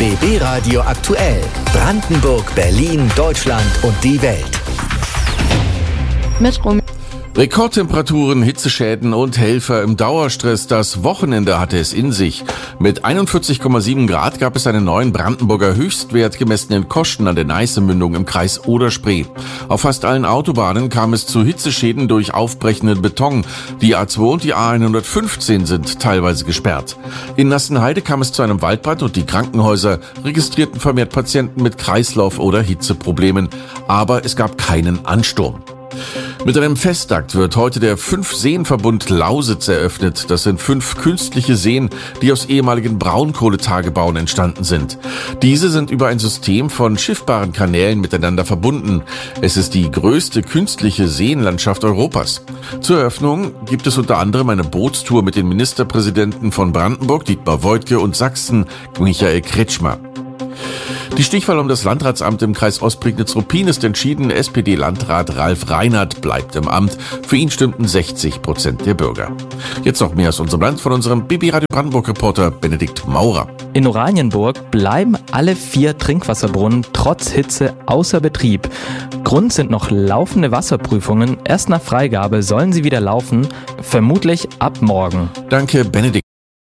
BB Radio aktuell. Brandenburg, Berlin, Deutschland und die Welt. Mit Rom. Rekordtemperaturen, Hitzeschäden und Helfer im Dauerstress. Das Wochenende hatte es in sich. Mit 41,7 Grad gab es einen neuen Brandenburger Höchstwert gemessen in Kosten an der Neiße-Mündung im Kreis Oder-Spree. Auf fast allen Autobahnen kam es zu Hitzeschäden durch aufbrechenden Beton. Die A2 und die A115 sind teilweise gesperrt. In Nassenheide kam es zu einem Waldbrand und die Krankenhäuser registrierten vermehrt Patienten mit Kreislauf- oder Hitzeproblemen. Aber es gab keinen Ansturm. Mit einem Festakt wird heute der 5-Seen-Verbund Lausitz eröffnet. Das sind 5 künstliche Seen, die aus ehemaligen Braunkohletagebauen entstanden sind. Diese sind über ein System von schiffbaren Kanälen miteinander verbunden. Es ist die größte künstliche Seenlandschaft Europas. Zur Eröffnung gibt es unter anderem eine Bootstour mit den Ministerpräsidenten von Brandenburg, Dietmar Woidke, und Sachsen, Michael Kretschmer. Die Stichwahl um das Landratsamt im Kreis Ostprignitz-Ruppin ist entschieden. SPD-Landrat Ralf Reinhardt bleibt im Amt. Für ihn stimmten 60% der Bürger. Jetzt noch mehr aus unserem Land von unserem BB Radio Brandenburg-Reporter Benedikt Maurer. In Oranienburg bleiben alle 4 Trinkwasserbrunnen trotz Hitze außer Betrieb. Grund sind noch laufende Wasserprüfungen. Erst nach Freigabe sollen sie wieder laufen, vermutlich ab morgen. Danke, Benedikt.